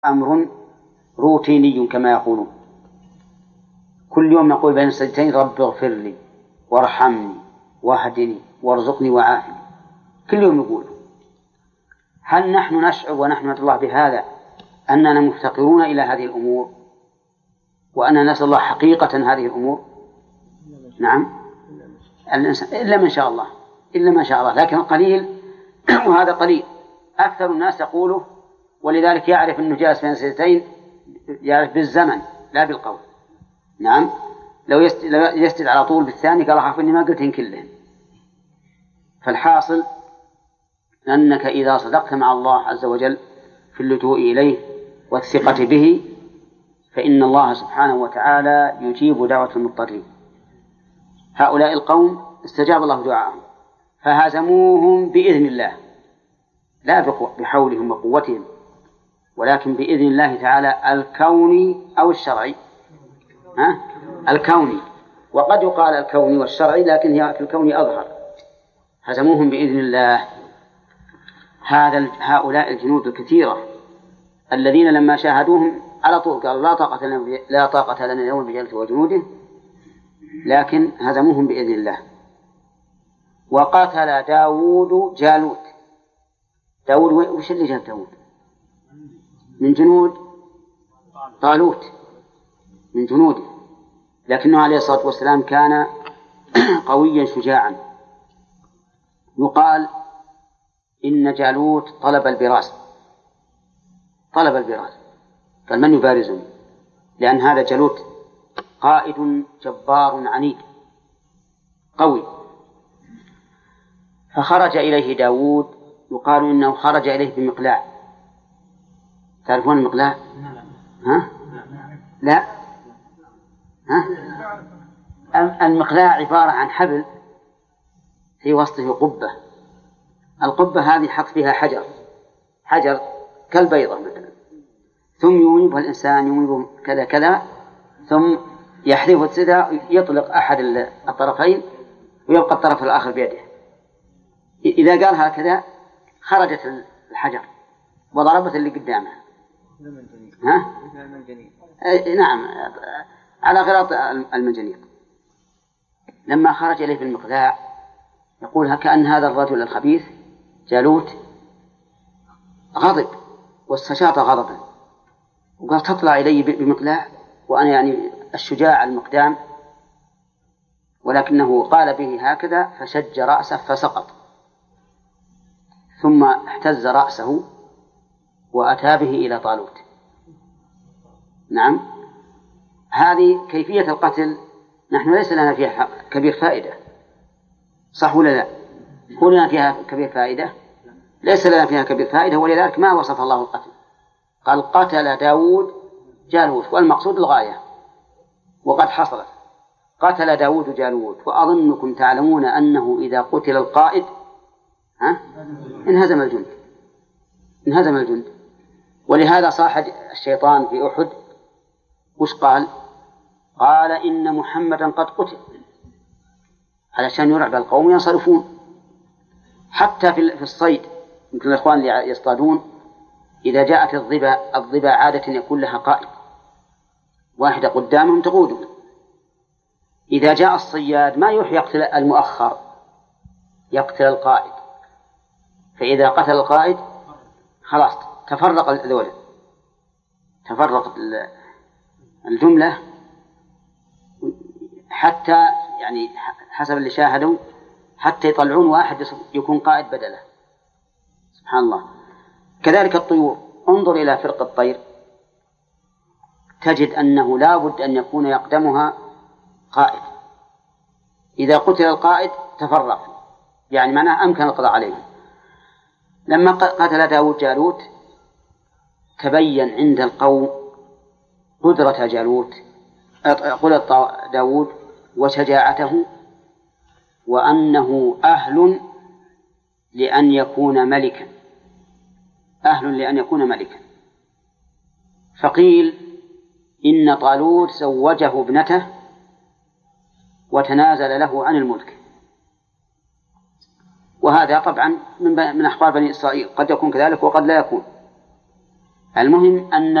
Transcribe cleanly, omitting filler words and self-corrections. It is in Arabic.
أمر روتيني كما يقولون. كل يوم نقول بين السجدتين رب اغفر لي وارحمني واهدني وارزقني وعافني، كل يوم نقول. هل نحن نشعر ونحمد الله بهذا أننا مفتقرون إلى هذه الأمور وأننا نسأل الله حقيقة هذه الأمور؟ نعم، إلا من شاء الله، إلا ما شاء الله، لكن قليل وهذا قليل. أكثر الناس يقوله، ولذلك يعرف أنه جالس بين السجدتين، يعرف بالزمن لا بالقول. نعم، لو يسجد على طول بالثاني قال أخاف إني ما قلتهن كلهن. فالحاصل أنك إذا صدقت مع الله عز وجل في اللجوء إليه والثقة به فإن الله سبحانه وتعالى يجيب دعوة المضطرين. هؤلاء القوم استجاب الله دعاءهم فهزموهم بإذن الله، لا بحولهم وقوتهم، ولكن بإذن الله تعالى الكوني أو الشرعي. الكوني، وقد يقال الكوني والشرعي، لكن هي في الكوني أظهر. هزموهم بإذن الله. هؤلاء الجنود الكثيرة الذين لما شاهدوهم على طول قالوا لا طاقة لنا اليوم بجالوت وجنوده، لكن هزموهم بإذن الله. وقتل داود جالوت. داود وش اللي جاب داود؟ من جنود طالوت، من جنوده، لكنه عليه الصلاة والسلام كان قويا شجاعا. يقال إن جالوت طلب البراس، قال من يبارزني؟ لأن هذا جالوت قائد جبار عنيد قوي. فخرج إليه داود، يقال إنه خرج إليه بمقلاع. تعرفون المقلاع؟ لا. المقلاع عبارة عن حبل في وسطه قبة. القبة هذه حط فيها حجر كالبيضة مثلا، ثم يميبها الإنسان، يميبه كذا كذا، ثم يحذف السدى، يطلق أحد الطرفين ويبقى الطرف الآخر بيده. إذا قال هكذا خرجت الحجر وضربت اللي قدامها. نعم، على غراط المنجنيق. لما خرج إليه بالمقلاع يقول كأن هذا الرجل الخبيث جالوت غضب واستشاط غضبا، وقال تطلع إلي بمقلاع وأنا يعني الشجاع المقدام، ولكنه قال به هكذا فشج رأسه فسقط، ثم احتز رأسه وأتى به إلى طالوت. نعم، هذه كيفية القتل. نحن ليس لنا فيها كبير فائدة، صح ولا لا؟ هل لنا فيها كبير فائدة؟ ليس لنا فيها كبير فائدة، ولذلك ما وصف الله القتل، قال قتل داود جالوت، والمقصود الغاية، وقد حصلت. قتل داود جالوت، وأظنكم تعلمون أنه إذا قتل القائد انهزم الجند. ولهذا صاح الشيطان في أحد وش قال؟ قال إن محمدا قد قتل، علشان يرعب القوم ينصرفون. حتى في الصيد، مثل الإخوان اللي يصطادون، إذا جاءت الضبا عادة يكون لها قائد، واحدة قدامهم تقودهم. إذا جاء الصياد ما يروح يقتل المؤخر، يقتل القائد، فإذا قتل القائد خلاص تفرق الذولة، تفرقت الجملة، حتى يعني حسب اللي شاهدوا حتى يطلعون واحد يكون قائد بدله. سبحان الله. كذلك الطيور، انظر إلى فرق الطير تجد أنه لا بد أن يكون يقدمها قائد. إذا قتل القائد تفرق، يعني معناه أمكن القضاء عليه. لما قتل داود جالوت تبين عند القوم قدرة جالوت، قدرة داود وشجاعته، وأنه أهل لأن يكون ملكا. فقيل إن طالوت زوجه ابنته وتنازل له عن الملك، وهذا طبعا من أخبار بني إسرائيل، قد يكون كذلك وقد لا يكون. المهم أن